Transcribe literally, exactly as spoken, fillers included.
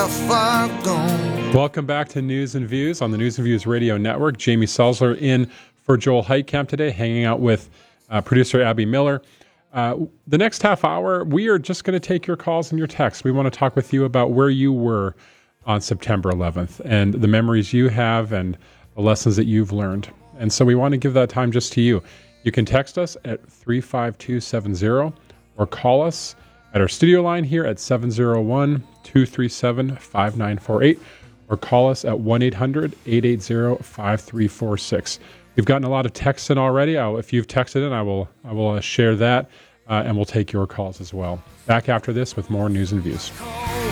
how far gone. Welcome back to News and Views on the News and Views Radio Network. Jamie Selzler in for Joel Heitkamp today, hanging out with uh, producer Abby Miller. Uh, the next half hour, we are just going to take your calls and your texts. We want to talk with you about where you were on September eleventh and the memories you have and the lessons that you've learned. And so we want to give that time just to you. You can text us at three five two seven zero or call us at our studio line here at seven zero one, two three seven, five nine four eight or call us at one eight hundred, eight eight zero, five three four six. We've gotten a lot of texts in already. I'll, if you've texted in, I will I will uh, share that, uh, and we'll take your calls as well. Back after this with more News and Views.